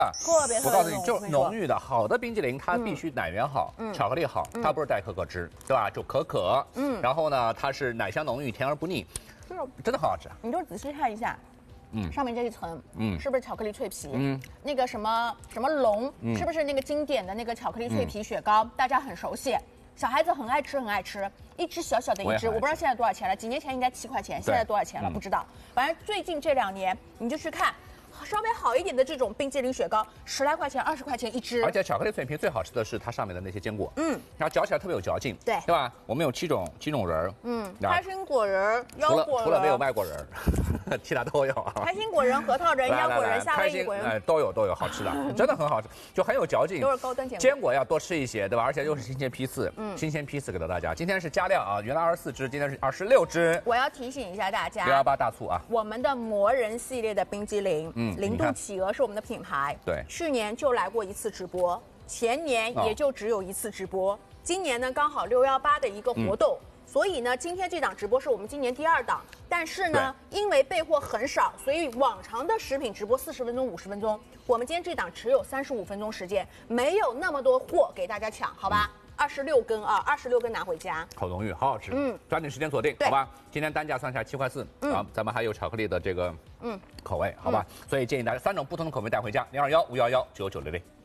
特别我告诉你，就浓浓郁的好的冰激凌，它必须奶源好，巧克力好，它不是带可可脂，对吧？就可可，然后呢，它是奶香浓郁，甜而不腻，真的很好吃。 你就仔细看一下。上面这一层，是不是巧克力脆皮？那个什么龙，是不是那个经典的那个巧克力脆皮雪糕？大家很熟悉，小孩子很爱吃，很爱吃。一只小小的一只，我不知道现在多少钱了。几年前应该7块钱，现在多少钱了？不知道。反正最近这2年，你就去看。稍微好一点的这种冰激凌雪糕，10来块钱、20块钱一只。 而且巧克力脆皮最好吃的是它上面的那些坚果，然后嚼起来特别有嚼劲， 对吧？我们有7种仁儿， 开心果仁、腰果仁， 除了没有外国仁儿，其他都有啊。 开心果仁、核桃仁、腰果仁、夏威夷果仁， 都有好吃的，真的很好吃，就很有嚼劲， 都是高端坚果。 坚果要多吃一些，对吧？而且又是新鲜批次，新鲜批次给到大家。今天是加量啊，原来24只，今天是26只。 我要提醒一下大家 618大促啊， 我们的魔人系列的冰激凌，零度企鹅是我们的品牌， 对， 去年就来过1次直播，前年也就只有1次直播，今年呢刚好618的一个活动。所以呢，今天这档直播是我们今年第2档，但是呢，因为备货很少，所以往常的食品直播40分钟、50分钟，我们今天这档只有35分钟时间，没有那么多货给大家抢，好吧？26根啊，26根拿回家， 好浓郁，好好吃，抓紧时间锁定，好吧？今天单价算下来7块4，啊，咱们还有巧克力的这个口味，好吧？所以建议大家3种不同的口味带回家，021-511-9960。